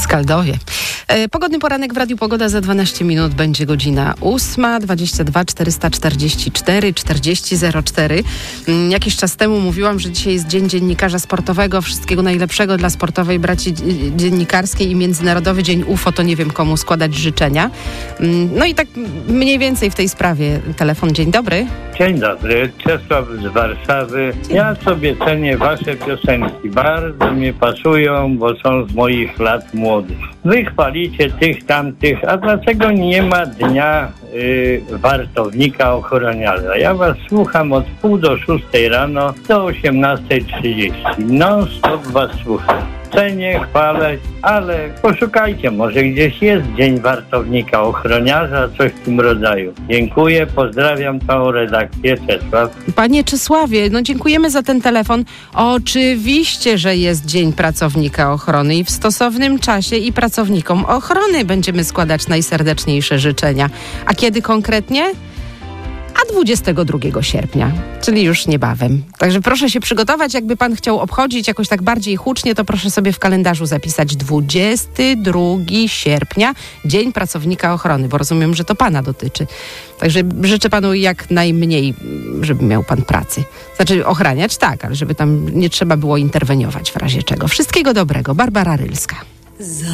Skaldowie. Pogodny poranek w Radiu Pogoda. Za 12 minut będzie godzina 8:22 444 4004. Jakiś czas temu mówiłam, że dzisiaj jest Dzień Dziennikarza Sportowego. Wszystkiego najlepszego dla sportowej braci dziennikarskiej i Międzynarodowy Dzień UFO. To nie wiem, komu składać życzenia. No i tak mniej więcej w tej sprawie telefon. Dzień dobry. Dzień dobry, Czesław z Warszawy. Ja sobie cenię wasze piosenki. Bardzo mi pasują, bo są z moich lat młodych. Wy chwalicie tych, tamtych, a dlaczego nie ma dnia wartownika ochroniarza? Ja was słucham od 5:30 rano do 18:30. Non stop was słucham. Cenię, chwalę, ale poszukajcie, może gdzieś jest Dzień Wartownika Ochroniarza, coś w tym rodzaju. Dziękuję, pozdrawiam całą redakcję, Czesław. Panie Czesławie, dziękujemy za ten telefon. Oczywiście, że jest Dzień Pracownika Ochrony i w stosownym czasie i pracownikom ochrony będziemy składać najserdeczniejsze życzenia. A kiedy konkretnie? A 22 sierpnia, czyli już niebawem. Także proszę się przygotować, jakby pan chciał obchodzić jakoś tak bardziej hucznie, to proszę sobie w kalendarzu zapisać 22 sierpnia, Dzień Pracownika Ochrony, bo rozumiem, że to pana dotyczy. Także życzę panu jak najmniej, żeby miał pan pracy. Znaczy ochraniać, tak, ale żeby tam nie trzeba było interweniować w razie czego. Wszystkiego dobrego. Barbara Rylska.